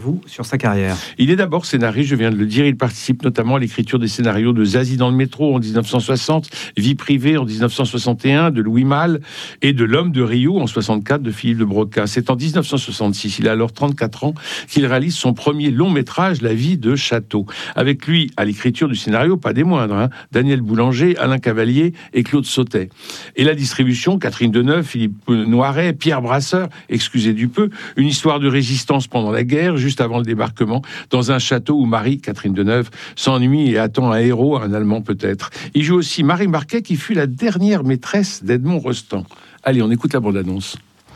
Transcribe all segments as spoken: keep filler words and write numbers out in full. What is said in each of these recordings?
Vous, sur sa carrière. Il est d'abord scénariste, je viens de le dire. Il participe notamment à l'écriture des scénarios de Zazie dans le métro en dix-neuf cent soixante, Vie privée en dix-neuf cent soixante et un, de Louis Malle et de L'homme de Rio en soixante-quatre de Philippe de Broca. C'est en dix-neuf cent soixante-six, il a alors trente-quatre ans, qu'il réalise son premier long métrage, La vie de Château. Avec lui, à l'écriture du scénario, pas des moindres, hein, Daniel Boulanger, Alain Cavalier et Claude Sautet. Et la distribution, Catherine Deneuve, Philippe Noiret, Pierre Brasseur, excusez du peu, une histoire de résistance pendant la guerre, juste avant le débarquement, dans un château où Marie, Catherine Deneuve, s'ennuie et attend un héros, un Allemand peut-être. Il joue aussi Marie Marquet, qui fut la dernière maîtresse d'Edmond Rostand. Allez, on écoute la bande-annonce.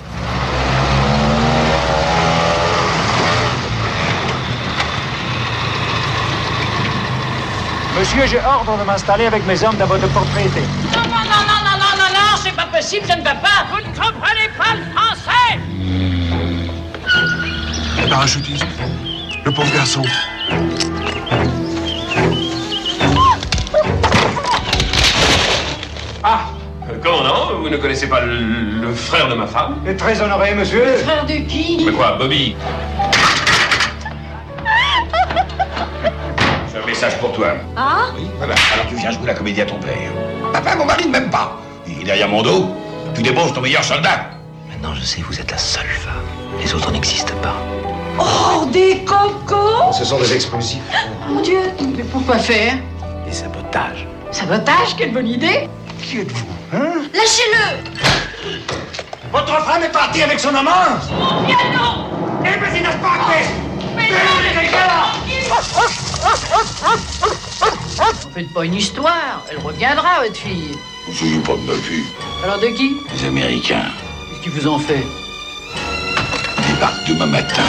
Monsieur, j'ai ordre de m'installer avec mes hommes dans votre propriété. Non, non, non, non, non, non, non, non, c'est pas possible, ça ne va pas. Vous ne comprenez pas le français. Parachutiste. Le pauvre garçon. Ah, comment non? Vous ne connaissez pas le, le frère de ma femme? Et très honoré, monsieur. Le frère de qui? Mais quoi, Bobby? J'ai un message pour toi. Ah? Oui, voilà. Alors tu viens jouer la comédie à ton père. Papa, mon mari ne m'aime pas. Il est derrière mon dos. Tu débauches ton meilleur soldat. Maintenant, je sais, vous êtes la seule femme. Les autres n'existent pas. Oh, des cocos! Ce sont des explosifs. Mon Dieu, mais pourquoi faire? Des sabotages. Sabotage, quelle bonne idée! Qui êtes-vous, hein? Lâchez-le! Votre femme est partie avec son amant. Mon piano! Eh ben, c'est pas à clé. Mais non, vous faites pas une histoire, elle reviendra, votre fille. On se joue pas de ma fille. Alors de qui? Les Américains Qu'est-ce qu'ils vous ont fait? débarquent demain matin.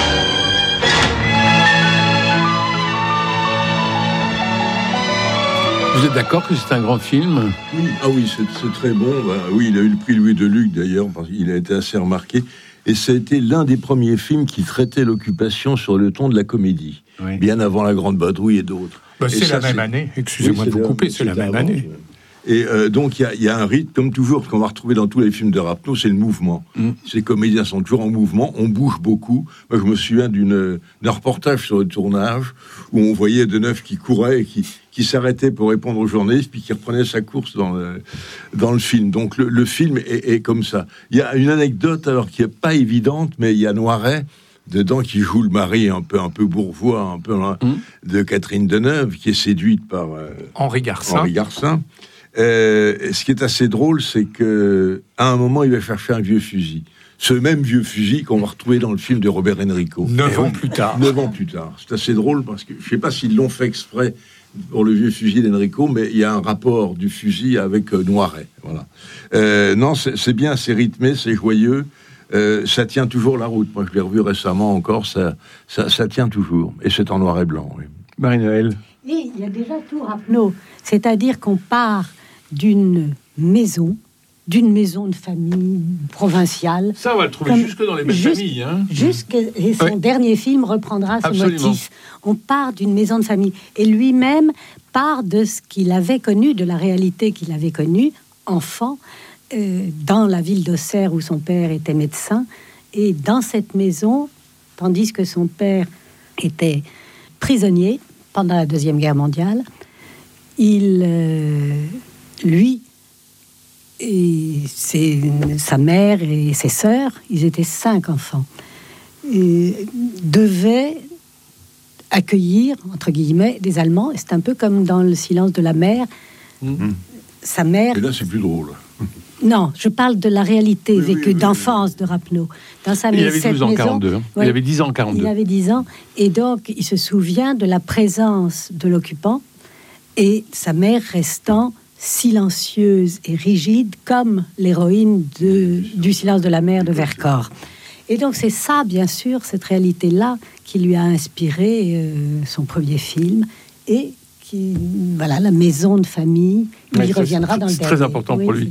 Vous êtes d'accord que c'est un grand film? Oui, ah oui, c'est, c'est très bon. Ben, oui, il a eu le prix Louis Deluc d'ailleurs, parce qu'il a été assez remarqué. Et ça a été l'un des premiers films qui traitait l'occupation sur le ton de la comédie, oui. Bien avant La Grande Vadrouille et d'autres. Bah, et c'est ça, la même c'est... année. Excusez-moi oui, de vous couper, c'est la même avant, année. Ouais. Et euh, donc, il y, y a un rythme, comme toujours, qu'on va retrouver dans tous les films de Rapneau, c'est le mouvement. Mm. Ces comédiens sont toujours en mouvement, on bouge beaucoup. Moi, je me souviens d'une, d'un reportage sur le tournage, où on voyait Deneuve qui courait et qui, qui s'arrêtait pour répondre aux journalistes, puis qui reprenait sa course dans le, dans le film. Donc, le, le film est, est comme ça. Il y a une anecdote, alors, qui n'est pas évidente, mais il y a Noiret, dedans, qui joue le mari un peu, un peu bourgeois, un peu hein, mm. de Catherine Deneuve, qui est séduite par euh, Henri Garcin. Henri Garcin. Euh, ce qui est assez drôle, c'est que à un moment, il va chercher un vieux fusil. Ce même vieux fusil qu'on va retrouver dans le film de Robert Enrico. Neuf ans plus tard. Neuf ans plus tard. C'est assez drôle parce que je ne sais pas s'ils l'ont fait exprès pour le vieux fusil d'Enrico, mais il y a un rapport du fusil avec euh, Noiret. Voilà. Euh, non, c'est, c'est bien, c'est rythmé, c'est joyeux. Euh, ça tient toujours la route. Moi, je l'ai revu récemment encore. Ça, ça, ça tient toujours. Et c'est en noir et blanc. Oui. Marie-Noël. Oui, il y a déjà tout Rapneau. C'est-à-dire qu'on part d'une maison, d'une maison de famille provinciale. Ça, on va le trouver jusque dans les mêmes jusqu', familles. Hein. Jusque, et son ouais. dernier film reprendra ce Absolument. motif. On part d'une maison de famille. Et lui-même part de ce qu'il avait connu, de la réalité qu'il avait connue, enfant, euh, dans la ville d'Auxerre où son père était médecin. Et dans cette maison, tandis que son père était prisonnier pendant la Deuxième Guerre mondiale, il... Euh, lui et ses, sa mère et ses sœurs, ils étaient cinq enfants, et devaient accueillir, entre guillemets, des Allemands. Et c'est un peu comme dans Le silence de la mer. Mmh. Sa mère... Et là, c'est plus drôle. Non, je parle de la réalité oui, vécue, oui, oui, d'enfance oui. de Rapneau. Dans sa il avait douze ans, maison, quarante-deux. Hein. Ouais, il avait dix ans, quarante-deux. Il avait dix ans. Et donc, il se souvient de la présence de l'occupant et sa mère restant silencieuse et rigide comme l'héroïne de, du silence de la mer de Vercors. Et donc c'est ça, bien sûr, cette réalité-là qui lui a inspiré euh, son premier film et qui, voilà, la maison de famille. Il y reviendra dans le dernier. C'est très important oui, pour lui.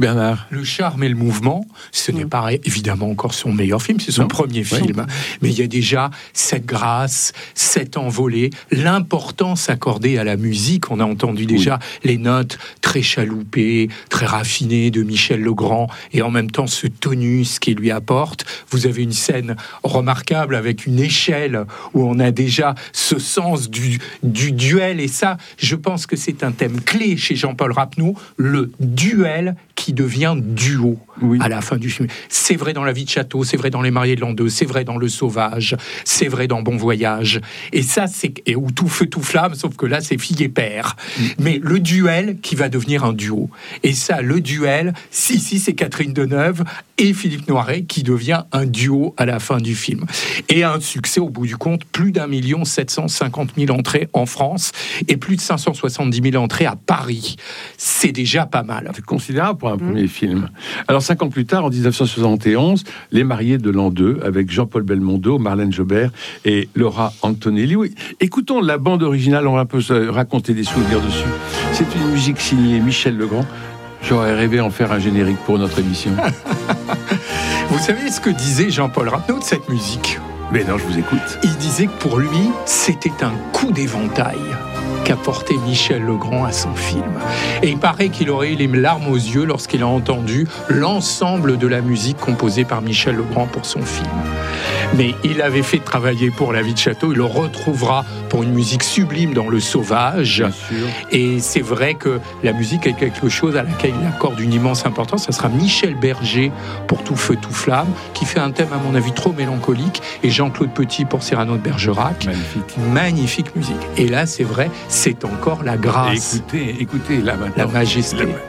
Bernard. Le charme et le mouvement, ce n'est pas évidemment encore son meilleur film, c'est son non. premier film. Ouais. Mais il y a déjà cette grâce, cette envolée, l'importance accordée à la musique. On a entendu déjà oui. les notes très chaloupées, très raffinées de Michel Legrand, et en même temps ce tonus qu'il lui apporte. Vous avez une scène remarquable avec une échelle où on a déjà ce sens du, du duel. Et ça, je pense que c'est un thème clé chez Jean-Paul Rapneau, le duel qui devient duo oui. à la fin du film. C'est vrai dans La vie de château, c'est vrai dans Les mariés de l'an deux, c'est vrai dans Le sauvage, c'est vrai dans Bon voyage. Et ça, c'est et où tout feu tout flamme, sauf que là, c'est fille et père. Mm. Mais le duel qui va devenir un duo. Et ça, le duel, si si, c'est Catherine Deneuve et Philippe Noiret qui devient un duo à la fin du film. Et un succès au bout du compte, plus d'un million sept cent cinquante mille entrées en France et plus de cinq cent soixante-dix mille entrées à Paris. C'est déjà pas mal. C'est considérable pour un premier mmh. film. Alors, cinq ans plus tard, en dix-neuf cent soixante et onze, Les mariés de l'an deux, avec Jean-Paul Belmondo, Marlène Jobert et Laura Antonelli. Oui. Écoutons la bande originale, on va un peu se raconter des souvenirs dessus. C'est une musique signée Michel Legrand. J'aurais rêvé en faire un générique pour notre émission. Vous savez ce que disait Jean-Paul Rapneau de cette musique ? Mais non, je vous écoute. Il disait que pour lui, c'était un coup d'éventail qu'apportait Michel Legrand à son film. Et il paraît qu'il aurait eu les larmes aux yeux lorsqu'il a entendu l'ensemble de la musique composée par Michel Legrand pour son film. Mais il avait fait travailler pour La vie de château, il le retrouvera pour une musique sublime dans Le sauvage. Bien sûr. Et c'est vrai que la musique est quelque chose à laquelle il accorde une immense importance. Ça sera Michel Berger pour Tout feu, tout flamme, qui fait un thème à mon avis trop mélancolique, et Jean-Claude Petit pour Cyrano de Bergerac. Magnifique. Magnifique musique. Et là, c'est vrai, c'est encore la grâce. Et écoutez, écoutez, là maintenant. La majesté. Le...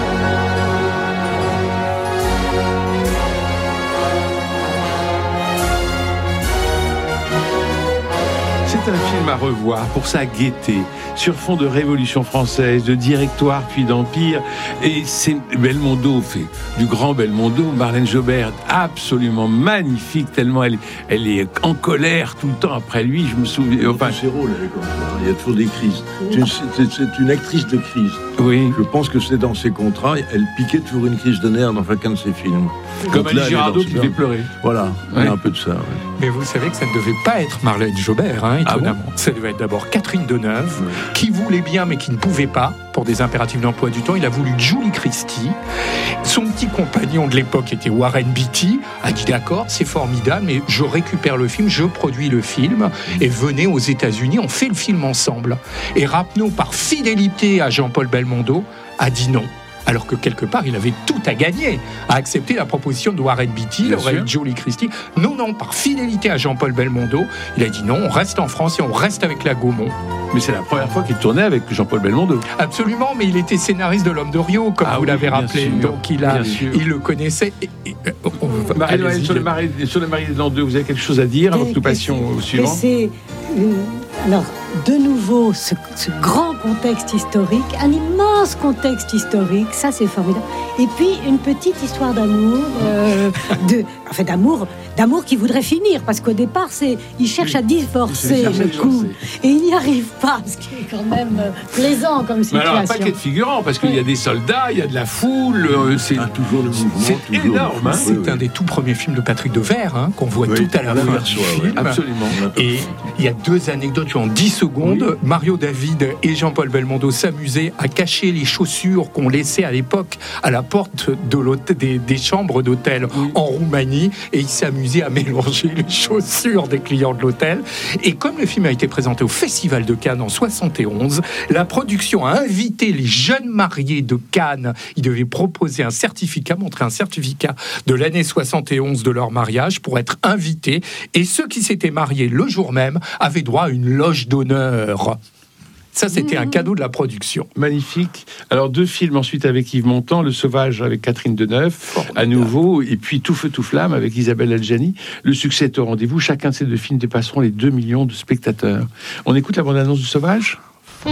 C'est un film à revoir pour sa gaieté, sur fond de Révolution française, de Directoire puis d'Empire. Et c'est Belmondo fait du grand Belmondo, Marlène Jobert, absolument magnifique, tellement elle, elle est en colère tout le temps après lui. Je me souviens. Enfin, ses rôles, il y a toujours des crises. C'est une, c'est, c'est une actrice de crise. Oui. Je pense que c'est dans ses contrats. Elle piquait toujours une crise de nerfs dans chacun de ses films. Comme Annie Girardot qui fait pleurer. Voilà, ouais. Il y a un peu de ça. Ouais. Mais vous savez que ça ne devait pas être Marlène Jobert, hein, étonnamment. Ah bon, ça devait être d'abord Catherine Deneuve, ouais. qui voulait bien mais qui ne pouvait pas, pour des impératifs d'emploi du temps. Il a voulu Julie Christie. Son petit compagnon de l'époque était Warren Beatty. A dit d'accord, c'est formidable, mais je récupère le film, je produis le film, et venez aux États-Unis, on fait le film ensemble. Et Rapneau, par fidélité à Jean-Paul Belmondo, a dit non. Alors que quelque part, il avait tout à gagner à accepter la proposition de Warren Beatty, il aurait eu Julie Christie. Non, non, par fidélité à Jean-Paul Belmondo, il a dit non, on reste en France et on reste avec la Gaumont. Mais c'est la première fois qu'il tournait avec Jean-Paul Belmondo. Absolument, mais il était scénariste de L'Homme de Rio, comme ah vous oui, l'avez rappelé. Sûr, donc il, a, il le connaissait. Et, et, on va, Marie, sur, le mari, sur le marié de l'an deux, vous avez quelque chose à dire avant que nous passions au suivant? C'est, euh, alors, de nouveau, ce, ce grand contexte historique, un immense contexte historique, ça c'est formidable. Et puis une petite histoire d'amour, euh, de, enfin d'amour, d'amour qui voudrait finir, parce qu'au départ, c'est, il cherche à divorcer le coup, et il n'y arrive pas, ce qui est quand même euh, plaisant comme situation. Mais alors un paquet de figurants, parce qu'il oui. y a des soldats, il y a de la foule, euh, c'est ah, toujours le mouvement, c'est toujours énorme. Hein. C'est oui, un oui. des tout premiers films de Patrick Devers, hein, qu'on voit oui, tout à la fin du film. Absolument. Et il y a deux anecdotes en dix secondes. Oui. Mario David et Jean-Paul Belmondo s'amusaient à cacher les chaussures qu'on laissait à l'époque à la porte de l'hôtel, des, des chambres d'hôtel oui. en Roumanie, et ils s'amusaient à mélanger les chaussures des clients de l'hôtel. Et comme le film a été présenté au Festival de Cannes en soixante et onze, la production a invité les jeunes mariés de Cannes. Ils devaient proposer un certificat, montrer un certificat de l'année soixante et onze de leur mariage pour être invités. Et ceux qui s'étaient mariés le jour même avaient droit à une loge d'honneur. Ça, c'était mmh. un cadeau de la production. Magnifique. Alors, deux films ensuite avec Yves Montand, Le Sauvage avec Catherine Deneuve, Formidable. à nouveau, et puis Tout feu, tout flamme avec Isabelle Adjani. Le succès est au rendez-vous. Chacun de ces deux films dépasseront les deux millions de spectateurs. On écoute la bande-annonce du Sauvage ?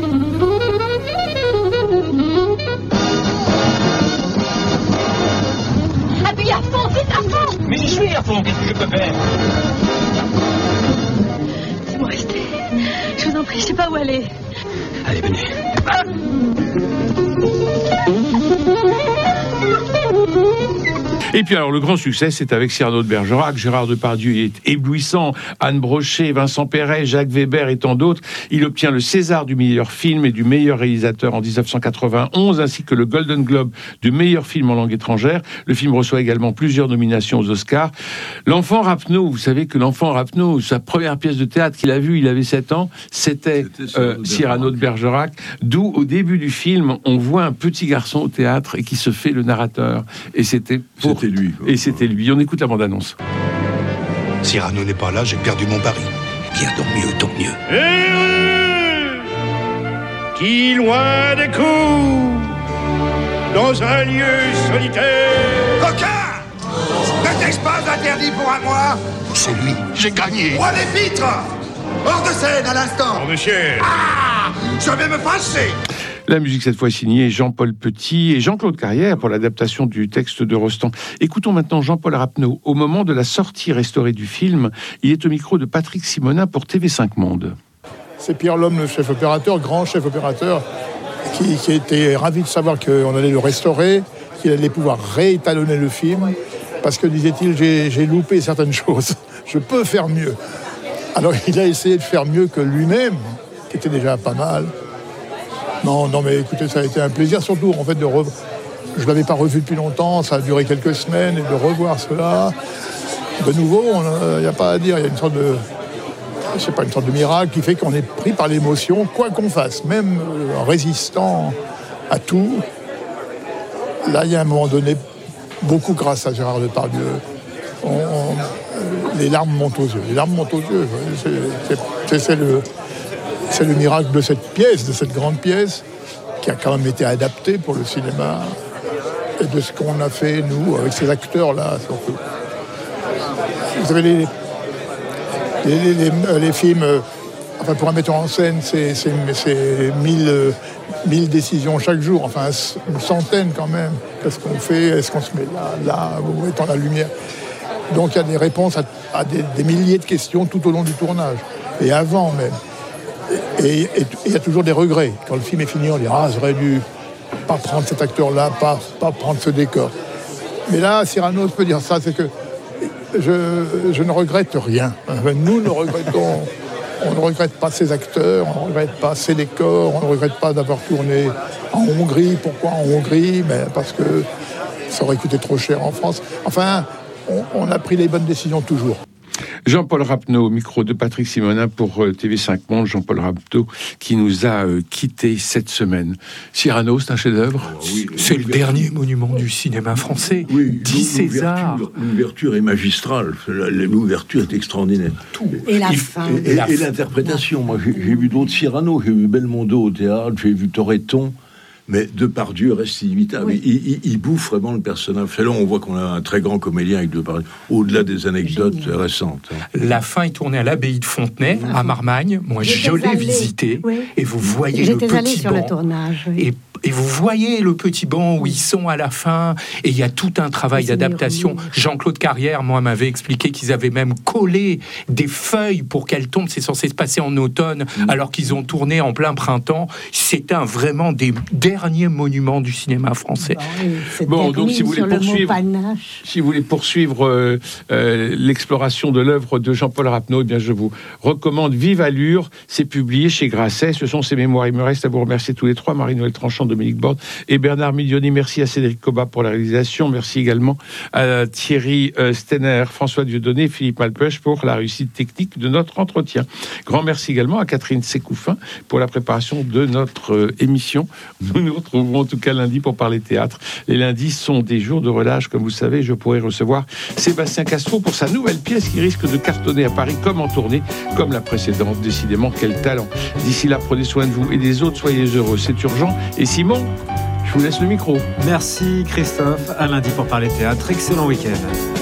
Appuie à fond, vite à fond ! Mais j'y suis à fond, qu'est-ce que je peux faire ? Laissez-moi rester. Je vous en prie, je sais pas où aller. Allez, venez. Ah puis alors, le grand succès, c'est avec Cyrano de Bergerac. Gérard Depardieu est éblouissant. Anne Brochet, Vincent Perret, Jacques Weber et tant d'autres. Il obtient le César du meilleur film et du meilleur réalisateur en dix-neuf cent quatre-vingt-onze, ainsi que le Golden Globe du meilleur film en langue étrangère. Le film reçoit également plusieurs nominations aux Oscars. L'Enfant Rapneau, vous savez que L'Enfant Rapneau, sa première pièce de théâtre qu'il a vue, il avait sept ans, c'était, c'était euh, Cyrano de Bergerac, d'où au début du film, on voit un petit garçon au théâtre et qui se fait le narrateur. Et c'était pour... C'était lui. Quoi. Et c'était lui. On écoute la bande-annonce. Cyrano n'est pas là, j'ai perdu mon pari. Bien, tant mieux, tant mieux. Heureux, qui loin des coups, dans un lieu solitaire. Coquin! N'était-ce pas interdit pour un mois? C'est lui, j'ai gagné. Roi des pitres! Hors de scène à l'instant! Oh, monsieur! Ah! Je vais me fâcher! La musique, cette fois, est signée Jean-Paul Petit et Jean-Claude Carrière pour l'adaptation du texte de Rostand. Écoutons maintenant Jean-Paul Rapneau. Au moment de la sortie restaurée du film, il est au micro de Patrick Simonin pour T V cinq Monde. C'est Pierre Lhomme, le chef opérateur, grand chef opérateur, qui, qui était ravi de savoir qu'on allait le restaurer, qu'il allait pouvoir réétalonner le film, parce que, disait-il, j'ai, j'ai loupé certaines choses. Je peux faire mieux. Alors, il a essayé de faire mieux que lui-même, qui était déjà pas mal. Non, non, mais écoutez, ça a été un plaisir, surtout, en fait, de revoir. Je ne l'avais pas revu depuis longtemps, ça a duré quelques semaines, et de revoir cela. De nouveau, il n'y a pas à dire, il y a une sorte de... C'est pas une sorte de miracle qui fait qu'on est pris par l'émotion, quoi qu'on fasse, même euh, résistant à tout. Là, il y a un moment donné, beaucoup grâce à Gérard Depardieu, on, on, les larmes montent aux yeux. Les larmes montent aux yeux. C'est, c'est, c'est, c'est, le, c'est le miracle de cette pièce, de cette grande pièce, qui a quand même été adaptée pour le cinéma, et de ce qu'on a fait, nous, avec ces acteurs-là, surtout. Vous savez, les... Les, les, les, les films, euh, enfin pour un metteur en scène, c'est, c'est, c'est mille, euh, mille décisions chaque jour, enfin une centaine quand même. Qu'est-ce qu'on fait? Est-ce qu'on se met là, là, où est-on la lumière? Donc il y a des réponses à, à des, des milliers de questions tout au long du tournage, et avant même. Et il y a toujours des regrets. Quand le film est fini, on dit « Ah, j'aurais dû pas prendre cet acteur-là, pas, pas prendre ce décor. » Mais là, Cyrano peut dire ça, c'est que Je, je ne regrette rien. Nous ne regrettons, on ne regrette pas ces acteurs, on ne regrette pas ces décors, on ne regrette pas d'avoir tourné en Hongrie. Pourquoi en Hongrie? Mais parce que ça aurait coûté trop cher en France. Enfin, on, on a pris les bonnes décisions toujours. Jean-Paul Rapneau, au micro de Patrick Simonin pour T V cinq Monde. Jean-Paul Rapneau qui nous a euh, quittés cette semaine. Cyrano, c'est un chef-d'œuvre. Oh, oui, c'est le dernier monument du cinéma français. Oui, dit César. L'ouverture est magistrale. L'ouverture est extraordinaire. Tout. Et la fin. Et, et, et, et l'interprétation. Moi, j'ai, j'ai vu d'autres Cyrano. J'ai vu Belmondo au théâtre. J'ai vu Torreton. Mais Depardieu reste inimitable. Oui. Il, il, il bouffe vraiment le personnage. C'est là on voit qu'on a un très grand comédien avec Depardieu, au-delà des anecdotes Génial. récentes. La fin est tournée à l'abbaye de Fontenay, mmh. à Marmagne. Moi, J'étais je l'ai allée. visité. Oui. Et vous voyez J'étais le petit allée sur banc. le tournage. Oui. Et Et vous voyez le petit banc où ils sont à la fin, et il y a tout un travail c'est d'adaptation. Mieux. Jean-Claude Carrière, moi, m'avait expliqué qu'ils avaient même collé des feuilles pour qu'elles tombent. C'est censé se passer en automne, mmh. alors qu'ils ont tourné en plein printemps. C'est un vraiment des derniers monuments du cinéma français. Bon, oui, bon donc si vous voulez poursuivre, si vous voulez poursuivre euh, euh, l'exploration de l'œuvre de Jean-Paul Rapneau, eh bien je vous recommande Vive Allure. C'est publié chez Grasset. Ce sont ses mémoires. Il me reste à vous remercier tous les trois, Marie-Noël Tranchant, Dominique Borde et Bernard Miglioni. Merci à Cédric Cobat pour la réalisation. Merci également à Thierry euh, Stenner, François Dieudonné et Philippe Malpeuch pour la réussite technique de notre entretien. Grand merci également à Catherine Sécoufin pour la préparation de notre euh, émission. Nous nous retrouvons en tout cas lundi pour parler théâtre. Les lundis sont des jours de relâche, comme vous savez. Je pourrai recevoir Sébastien Castro pour sa nouvelle pièce qui risque de cartonner à Paris comme en tournée, comme la précédente. Décidément, quel talent. D'ici là, prenez soin de vous et des autres. Soyez heureux. C'est urgent. Et Simon, je vous laisse le micro. Merci Christophe. À lundi pour parler théâtre. Excellent week-end.